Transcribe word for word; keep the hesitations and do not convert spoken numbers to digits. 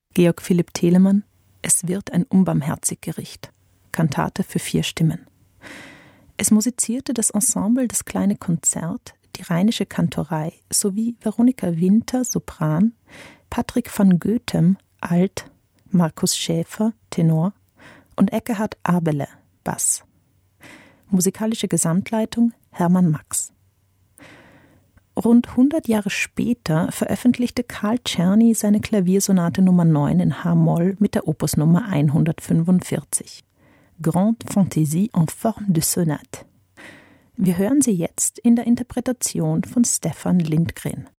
Georg Philipp Telemann, Es wird ein unbarmherzig Gericht. Kantate für vier Stimmen. Es musizierte das Ensemble Das kleine Konzert, die Rheinische Kantorei sowie Veronika Winter, Sopran, Patrick van Goethem, Alt, Markus Schäfer, Tenor und Ekkehard Abele, Bass. Musikalische Gesamtleitung Hermann Max. Rund hundert Jahre später veröffentlichte Karl Czerny seine Klaviersonate Nummer neun in H-Moll mit der Opusnummer hundertfünfundvierzig. Grande Fantaisie en forme de sonate. Wir hören sie jetzt in der Interpretation von Stefan Lindgren.